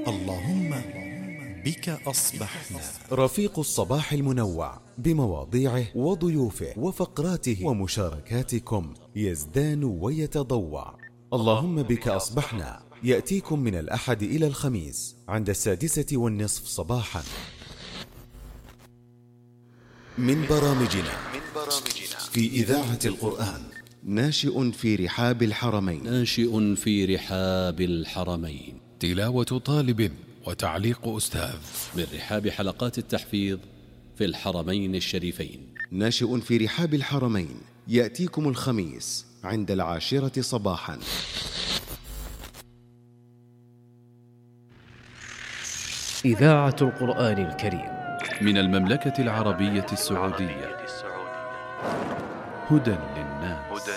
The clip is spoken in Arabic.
اللهم بك أصبحنا. رفيق الصباح المنوع بمواضيعه وضيوفه وفقراته ومشاركاتكم يزدان ويتضوع. اللهم بك أصبحنا يأتيكم من الأحد إلى الخميس عند 6:30 صباحا. من برامجنا في إذاعة القرآن ناشئ في رحاب الحرمين، تلاوة طالب وتعليق أستاذ، من رحاب حلقات التحفيظ في الحرمين الشريفين. ناشئ في رحاب الحرمين يأتيكم الخميس عند 10 صباحا. إذاعة القرآن الكريم من المملكة العربية السعودية، هدى